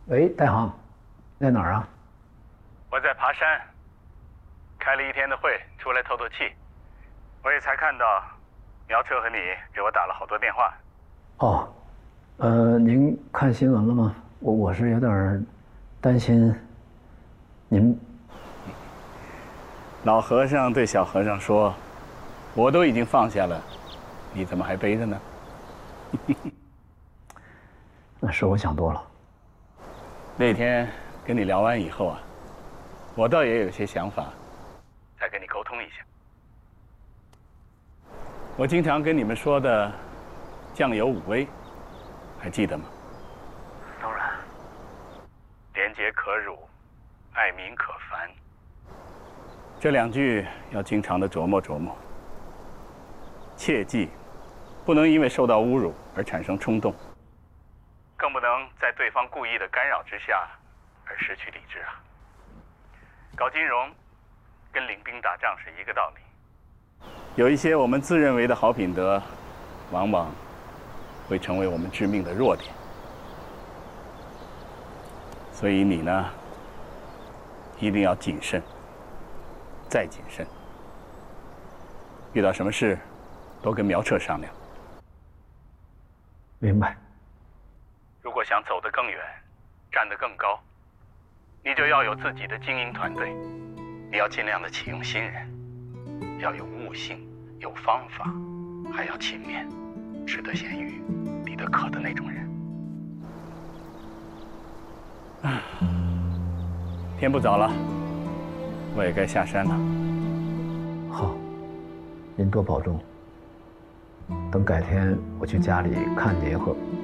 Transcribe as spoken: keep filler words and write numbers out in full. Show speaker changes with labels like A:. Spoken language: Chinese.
A: 喂，戴航，在哪儿啊？
B: 我在爬山，开了一天的会，出来透透气。我也才看到，苗彻和你给我打了好多电话。
A: 哦，呃，您看新闻了吗？我我是有点担心您。
B: 老和尚对小和尚说：“我都已经放下了，你怎么还背着呢？”
A: 那是我想多了。
B: 那天跟你聊完以后啊，我倒也有些想法，再跟你沟通一下。我经常跟你们说的“将有五威”，还记得吗？
A: 当然。
B: 廉洁可辱，爱民可烦。这两句要经常的琢磨琢磨。切记，不能因为受到侮辱而产生冲动，更不能在对方故意的干扰之下而失去理智啊。搞金融跟领兵打仗是一个道理，有一些我们自认为的好品德，往往会成为我们致命的弱点。所以你呢，一定要谨慎，再谨慎。遇到什么事，都跟苗彻商量。
A: 明白。
B: 如果想走得更远，站得更高，你就要有自己的精英团队。你要尽量的启用新人，要有悟性，有方法，还要勤勉，吃得咸鱼，抵得渴的那种人。啊，天不早了，我也该下山了。
A: 好，您多保重。等改天我去家里看您和